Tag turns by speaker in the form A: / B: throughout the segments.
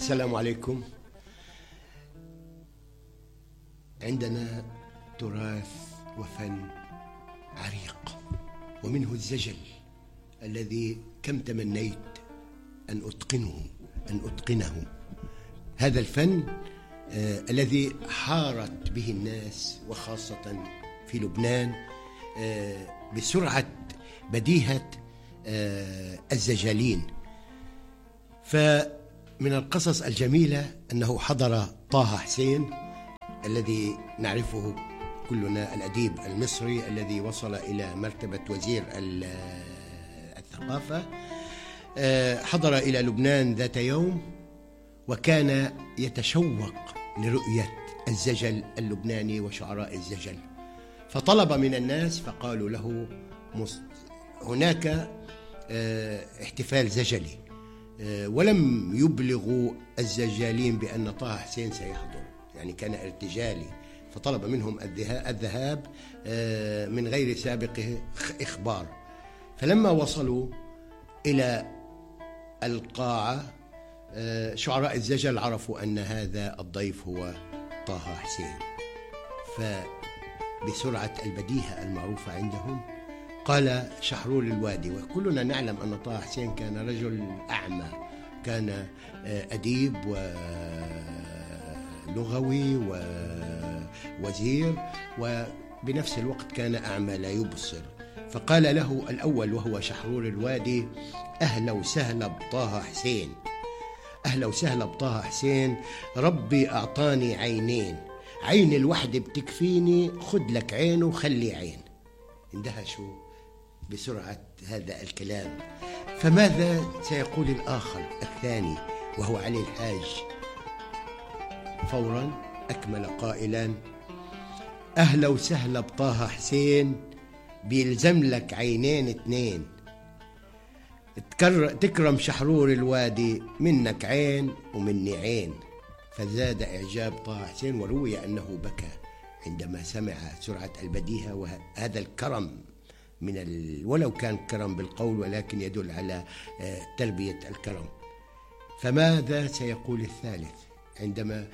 A: السلام عليكم. عندنا تراث وفن عريق، ومنه الزجل الذي كم تمنيت أن أتقنه. هذا الفن الذي حارت به الناس وخاصة في لبنان بسرعة بديهة الزجالين. فمن القصص الجميلة أنه حضر طه حسين الذي نعرفه كلنا، الأديب المصري الذي وصل إلى مرتبة وزير الثقافة. حضر إلى لبنان ذات يوم وكان يتشوق لرؤية الزجل اللبناني وشعراء الزجل، فطلب من الناس فقالوا له هناك احتفال زجلي، ولم يبلغوا الزجالين بأن طه حسين سيحضر، يعني كان ارتجالي، فطلب منهم الذهاب من غير سابق إخبار. فلما وصلوا إلى القاعة شعراء الزجل عرفوا أن هذا الضيف هو طه حسين، فبسرعة البديهة المعروفة عندهم قال شحرور الوادي، وكلنا نعلم أن طه حسين كان رجل أعمى، كان أديب ولغوي ووزير، وبنفس الوقت كان أعمى لا يبصر. فقال له الأول وهو شحرور الوادي: أهلا وسهلا بطه حسين، أهلا وسهلا بطه حسين، ربي أعطاني عينين، عين الوحدة بتكفيني، خد لك عين وخلي عين. اندهشوا بسرعة هذا الكلام. فماذا سيقول الآخر الثاني وهو علي الحاج؟ فورا أكمل قائلا: أهلا وسهلا بطه حسين، بيلزم لك عينين اتنين، تكرم شحرور الوادي، منك عين ومني عين. فزاد إعجاب طه حسين، وروي أنه بكى عندما سمع سرعة البديهة وهذا الكرم ولو كان كرم بالقول ولكن يدل على تربية الكرم. فماذا سيقول الثالث عندما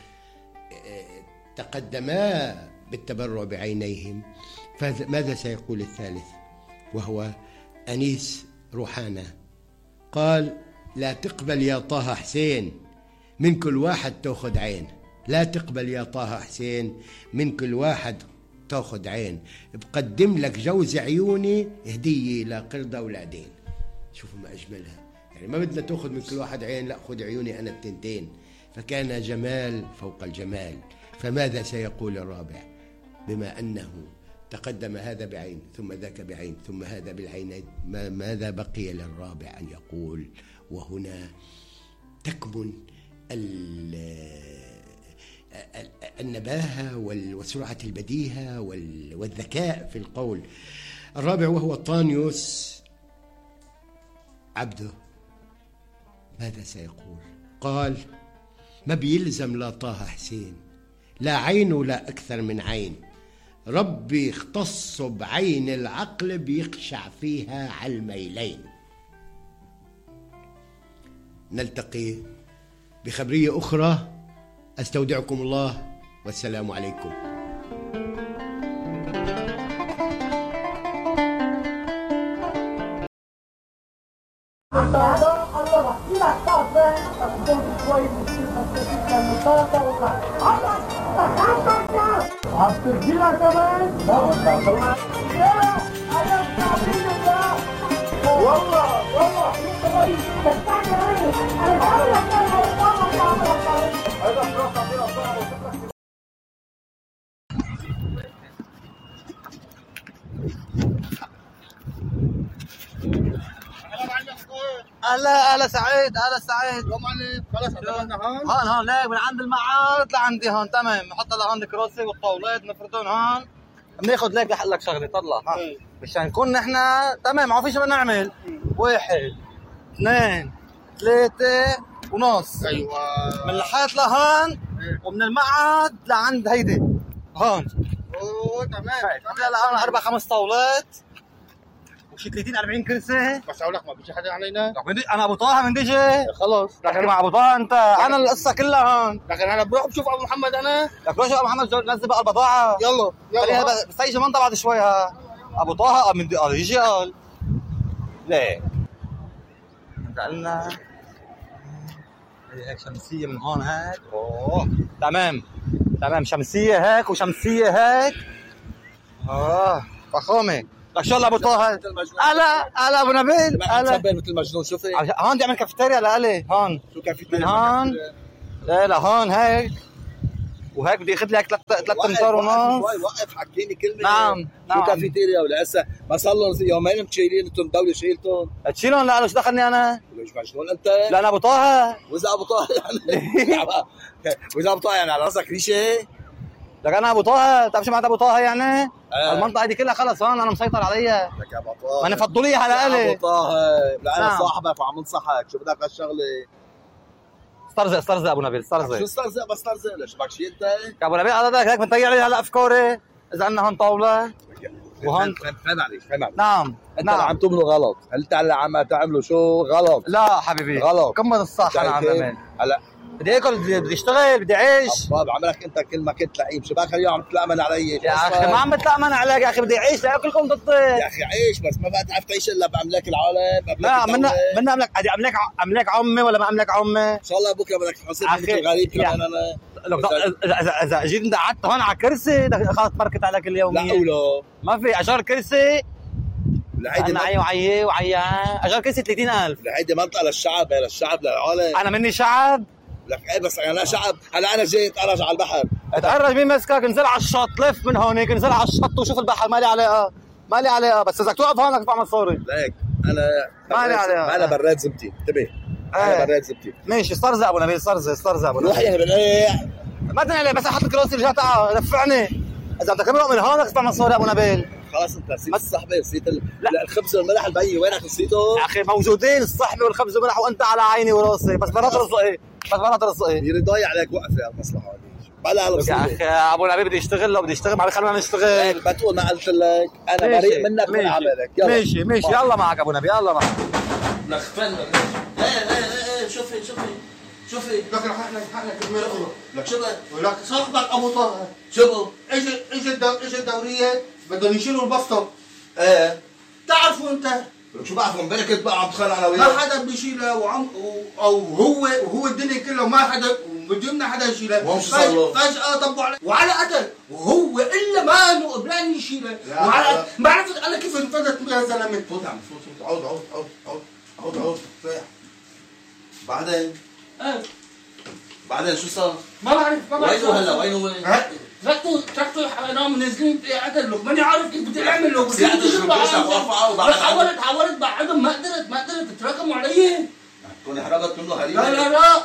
A: تقدما بالتبرع بعينيهم؟ فماذا سيقول الثالث وهو أنيس روحانة؟ قال: لا تقبل يا طه حسين، من كل واحد تأخذ عين، لا تقبل يا طه حسين، من كل واحد تأخذ عين، بقدم لك جوز عيوني هدية لقردة ولادين. شوفوا ما أجملها، يعني ما بدنا تأخذ من كل واحد عين، لا خذ عيوني أنا التنتين. فكان جمال فوق الجمال. فماذا سيقول الرابع بما أنه تقدم هذا بعين ثم ذاك بعين ثم هذا بالعينين؟ ماذا بقي للرابع أن يقول؟ وهنا تكمن النباهة وسرعة البديهة والذكاء في القول. الرابع وهو طانيوس عبده، ماذا سيقول؟ قال: ما بيلزم لا طه حسين، لا عين ولا أكثر من عين، ربي اختص بعين العقل بيخشع فيها على الميلين. نلتقي بخبرية أخرى، أستودعكم الله والسلام عليكم.
B: اهلا سعيد، اهلا سعيد. خلص عندنا هون ليك من عند المعارض لعندي هون، تمام. نحط لهون الكروسي والطاولات نفردهم هون، بناخذ ليك لحق لك شغله، طلع ها مشان نكون نحن تمام. ما في شيء بدنا نعمل، 1 2 3 ونص.
C: ايوه،
B: من الحيط لهون ومن المعهد لعند هيدي هون.
C: اوه تمام.
B: هلا 4 5 طاولات شي 30 40 كرسي.
C: بس اقول لك ما بيجي حدا علينا.
B: انا ابو طه من ديجي.
C: خلص
B: لكن مع ابو طه انت انا القصه كلها هون.
C: لكن انا بروح بشوف ابو محمد انا.
B: لك روح شوف ابو محمد نزل بقى البضاعه.
C: يلا
B: بس تيجي منطقه بعد شوي ها. ابو طه من يجي قال ليه انت قلنا هيك شمسيه من هون هيك. اوه تمام شمسيه هيك وشمسيه هيك. فخامه. لك شو ابو طه هلا ابو نبيل
C: هلا مثل مجنون. شوفي
B: هون بدي اعمل كافيتيريا لالي هون.
C: شو كافيتيريا؟
B: من هون لا هون هيك وهيك بدي اخذ لك 3 امتار ونص.
C: وقف حكيني كلمه.
B: نعم
C: شو كافيتيريا ولا هسه ما صار لهم يومين مشيلين انتم الدوله شيلتهم.
B: تشيلهم لا شو دخلني انا؟
C: ليش مجنون انت؟
B: لا انا ابو طه.
C: واذا ابو طه يعني واذا ابو طه يعني على راسك ريشه.
B: لك انا ابو طه بتعرف شو معناتها ابو طه يعني؟ المنطقه دي كلها خلص هون انا مسيطر عليها.
C: لك يا ابو طه
B: انا فضوا لي على الي
C: ابو طه. لا انا صاحبك وعم انصحك. شو بدك هالشغله؟
B: استرزق ابو نبيل استرزق.
C: شو استرزق؟ بس استرزق ليش بدك شيء انت؟
B: يا ابو نبيل هذا هيك بنطيع لي هلا افكاري. اذا عندنا هون طاوله وهون
C: فهم عليك.
B: نعم
C: انت اللي عم تعملوا غلط. انت اللي عم تعملوا شو غلط.
B: لا حبيبي
C: غلط.
B: كمل الصح. انا عم بعمل
C: هلا
B: بدي اكل بدي اشتغل بدي اعيش.
C: طب عملك انت كل ما كنت لعيب. شو بك اليوم عم تتلامن علي؟
B: يا اخي ما عم بتلامن عليك يا اخي بدي اعيش لاكلكم ضدي.
C: يا اخي عيش بس ما بقى تعرف تعيش الا باملاك العالم.
B: لا منا املاك عمي ولا ما املاك عمي.
C: ان شاء الله بكره بدك تحاسبني مثل غريب كمان انا.
B: اذا اجيت انت قعدت هون على كرسي خلص بركت عليك اليوميه.
C: لا ولا
B: ما في اجار كرسي.
C: لهيدي
B: وعي اجار كرسي 30,000.
C: لهيدي منطقه للشعب. هي للشعب للعالم.
B: انا مني شعب.
C: لك ايه بس انا شعب. هلا انا جاي اتعرج على البحر.
B: اتعرج مين مسكك؟ انزل على الشط لف من هونيك انزل على الشط وشوف البحر. مالي علاقه بس اذا توقف هون بدك تدفع مصاري.
C: ليك انا
B: مالي عليها.
C: انا براد زبتي انتبه. انا براد زبتي.
B: ماشي استرزق ابو نبيل استرزق ابو نبيل.
C: روح يا بنقيع.
B: ما تنقلي بس احط الكراسي رجعت دفعني. اذا بدك تمرق من هون بدك تدفع مصاري ابو نبيل.
C: خلاص انت نسيت الصحبه نسيت الخبز والملح البي. وينك نسيته؟
B: يا اخي موجودين الصحبه والخبز والملح وانت على عيني وراسي. بس مرات رزقي
C: يري ضايع عليك وقفه يا المصلحه هذه. بلا
B: يا اخي ابو نبيل بدي يشتغل لو بدي يشتغل ما بيخلونا نشتغل.
C: بتقول ما قلت لك انا بريء منك من عملك.
B: ماشي يلا معك ابو نبيل يلا معك.
C: لك فن شوفي
A: لك حقنا
C: لك شو
A: لك صاحبك ابو طه
C: شو
A: اجى الدوريه بدهم يشيلوا البسطه.
C: ايه
A: تعرفوا انت
C: شو بعرفوا امبارح كنت بقى عم تخانق انا وياه.
A: ما حدا بيشيلها او هو الدنيا كلها ما حدا بدنا حدا يشيلها. فجأة طبوا عليه وعلى قتل وهو الا ما قبلان يشيلها. وعلى ما عرفت انا كيف انفذت يا زلمه.
C: فوت عم فوت عود بعدين شو صار؟
A: ما بعرف
C: وينه هلا وينه
A: تركته نام نازلين قتل له ماني عارف كيف بدي اعمل له. حاولت بعدهم ما قدرت تراكموا علي.
C: تكوني حرقت كله هريبه.
A: لا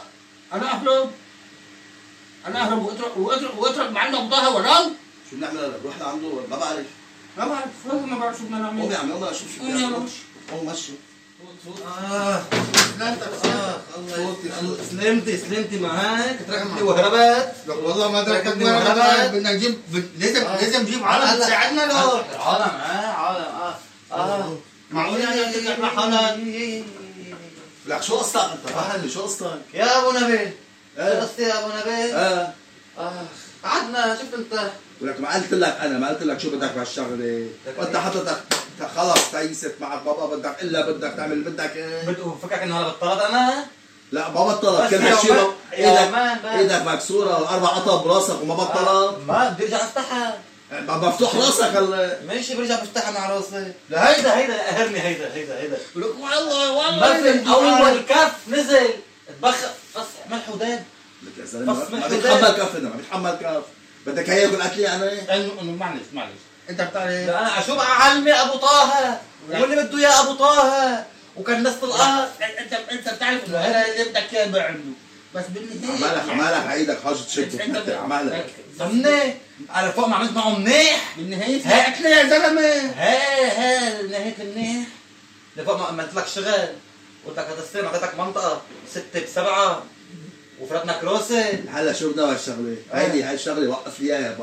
A: انا اهرب واترك معنا ابو وراه.
C: شو بنعمل نروح لعنده ما بعرف
A: ما بعرف شو بدنا نعمل.
C: قومي عم يلا شوف شو
A: يلا
C: قوم مشي.
B: سلمتي ما هيك تركتني وهربت.
A: والله ما تركتني وهربت. بدنا نجيب لازم نجيب عالم تساعدنا له. عالم معقول يعني تطلع حالك.
C: لك شو قصتك انت؟ راح شو قصتك؟
B: يا ابو نبيل شو قصتي يا ابو نبيل؟ قعدنا شفت انت.
C: ولك ما قلت لك شو بدك بهالشغله. وانت حضرتك خلص تيست معك بابا بدك تعمل بدك ايه.
B: فكرك انه انا بطلت انا؟
C: لا ما بطلت. كل هالشيء ايدك مكسوره والاربع قطع براسك وما بطلت.
B: ما بدي ارجع افتحها.
C: مفتوح راسك
B: ماشي برجع بفتحها مع راسي. لا هيدا قهرني هيدا
C: لك والله
B: ما في اول كف نزل اتبخر بس ملح وداب.
C: لك يا زلمه ما بيتحمل كف. ما بيتحمل كف. بدك هي يقول اكلي يعني
A: انه معلش انت بتعرف.
B: لا انا اشوف اعلمي ابو طه واللي بده اياه ابو طه وكان نص القهر.
A: انت بتعرف انه هذا اللي بدك اياه بعمله. بس بالنهايه
C: عمالك عيدك حاجه تشد عمالك
B: ضمني على فوق ما عملت معه منيح.
A: بالنهايه اكله يا زلمه.
B: نهايه منيح لفوق ما عملت لك شغل قلت لك هتستلم اعطيتك منطقه 6 ب7 وفرتنا كروسه.
C: هلا شو بدنا هالشغله؟ هاي الشغله وقف لي اياها بقى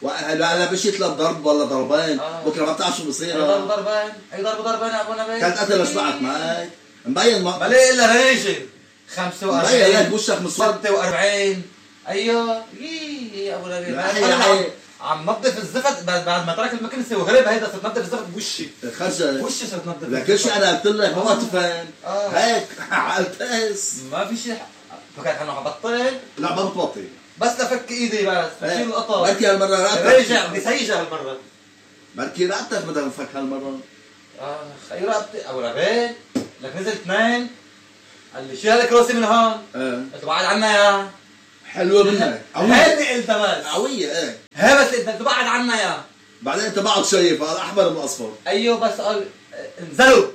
C: هلا مشيت لضرب ولا ضربين بكره ما بتعرف شو بصير.
B: ضربين اي ضربين يا ابو نبيل.
C: كانت قتل شبعت معك مبين
B: ما ليه الا ريجل 45
C: مبين لك وشك مصور
B: 46. ايوه يا ابو نبيل عم نظف الزفت بعد ما ترك المكنسه وهرب. هيدا صرت نظف الزفت بوشي
C: خرجت
B: وشي صرت نظف.
C: لكن شيء انا قلت لك ما تفهم هيك على القيس
B: ما في شيء. فكرت انه حبطل.
C: لا ما بتبطل
B: بس لفك ايدي بس بشيل القطر.
C: بركي هالمره رقبتك
B: رجع بدي سيجه هالمره. بركي
C: رقبتك بدها تنفك هالمره.
B: خي رقبتي ابو نبيل لك نزل 2 قال لي شيل الكراسي من هون. قلت بعد عنا يا
C: حلوه منك
B: هيدي قلت بس
C: قويه. ايه
B: هي بس بدك تبعد عنا يا
C: بعدين انت بعد شايف هذا احمر من اصفر.
B: ايوه بس قال انزلوا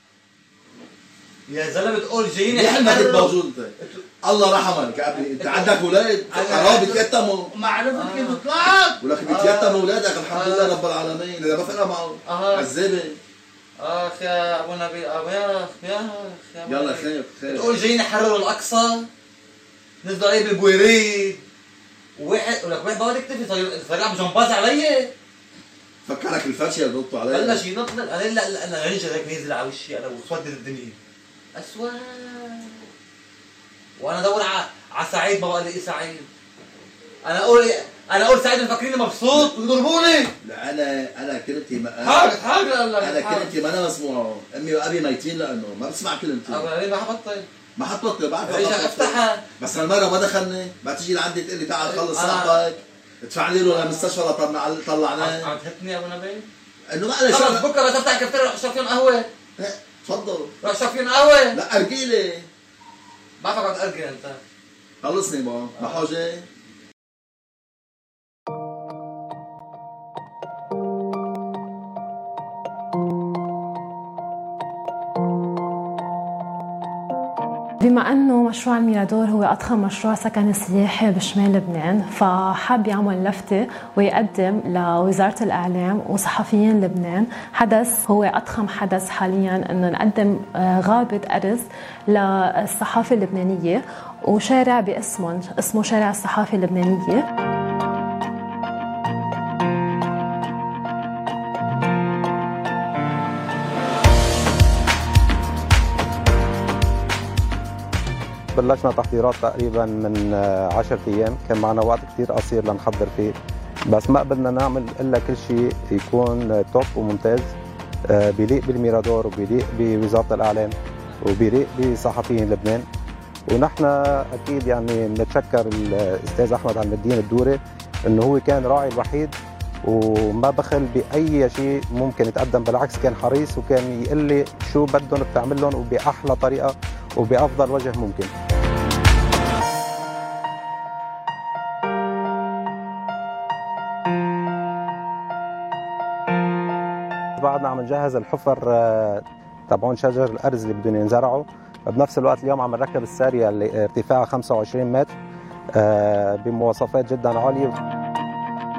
B: يا زلمه بتقول جايين
C: يا حلمك انت موجود انت. الله رحمك يا ابني انت عندك اولاد حرام بيتيتموا.
B: معرفتك كيف طلعت
C: ولك بيتيتموا اولادك الحمد لله رب العالمين. اذا ما فرق معه عذابه.
B: اخ يا ابو نبيل يا
C: يلا خير
B: بتقول جايين يحرروا الاقصى نزلوا علي بالبويريد وواحد ولك واحد بقعد يكتفي صار يلعب جمباز علي.
C: فكرك الفرشه اللي بنطوا عليه
B: بلش ينط. انا لا انا رنجة هيك نازل على وشي انا وسودت الدنيا اسود. وانا ادور على سعيد ما بقى الاقي سعيد. انا اقول سعيد مفكريني مبسوط ويضربوني.
C: لا انا كلمتي
B: حاجه
C: انا كلمتي ما انا مسموعه. امي وابي ميتين لانه ما بسمع كلمتي.
B: ما حبطل
C: ما حتبطل بعرف
B: رجع افتحها.
C: بس هالمره ما دخلني. ما تيجي لعندي تقول لي تعال خلص صاحبك ادفع لي له للمستشفى طلعناه.
B: عم تهتني يا ابو نبيل
C: انه ما انا
B: خلص بكره بس افتح الكافتيريا روح اشرب فيهم قهوه.
C: تفضل
B: روح اشرب فيهم قهوه.
C: لا ارجيلي
B: بعرفك عم تأرجل انت.
C: خلصني ما حاجه.
D: بما أنه مشروع الميرادور هو أضخم مشروع سكني سياحي بشمال لبنان، فحب يعمل لفتة ويقدم لوزارة الإعلام وصحفيين لبنان حدث هو أضخم حدث حالياً، أنه نقدم غابة أرز للصحافة اللبنانية وشارع اسمه شارع الصحافة اللبنانية.
E: بلشنا تحضيرات تقريبا من 10 ايام، كان معنا وقت كثير قصير لنحضر فيه، بس ما قبلنا نعمل الا كل شيء يكون توب وممتاز بيليق بالميرادور وبيليق بوزاره الاعلام وبيليق بصحفيين لبنان. ونحن اكيد يعني بنتشكر الاستاذ احمد عبد المدين الدوري انه هو كان راعي الوحيد وما بخل باي شيء ممكن يتقدم، بالعكس كان حريص وكان يقول لي شو بدهم بتعمل لهم وباحلى طريقه وبأفضل وجه ممكن. بعدنا عم نجهز الحفر تبعون شجر الأرز اللي بدهم ينزرعوا، بنفس الوقت اليوم عم نركب السارية اللي ارتفاعها 25 متر بمواصفات جدا عالية.